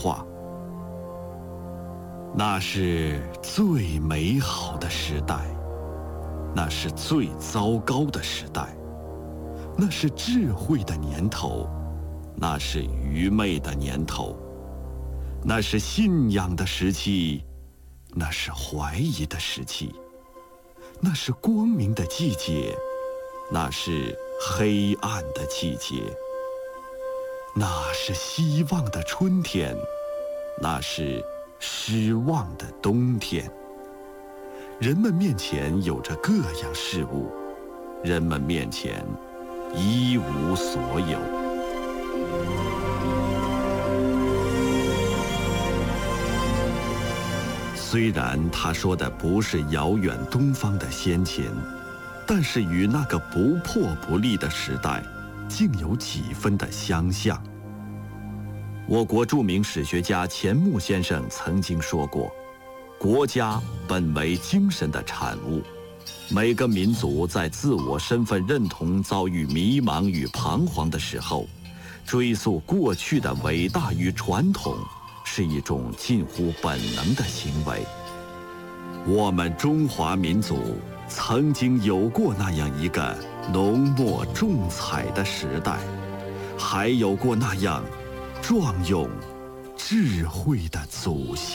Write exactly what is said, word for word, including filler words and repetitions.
话。那是最美好的时代，那是最糟糕的时代，那是智慧的年头，那是愚昧的年头，那是信仰的时期，那是怀疑的时期，那是光明的季节，那是黑暗的季节，那是希望的春天，那是失望的冬天。人们面前有着各样事物，人们面前一无所有。虽然他说的不是遥远东方的先秦，但是与那个不破不立的时代竟有几分的相像。我国著名史学家钱穆先生曾经说过，国家本为精神的产物，每个民族在自我身份认同遭遇迷茫与彷徨的时候，追溯过去的伟大与传统，是一种近乎本能的行为。我们中华民族曾经有过那样一个浓墨重彩的时代，还有过那样壮勇智慧的祖先。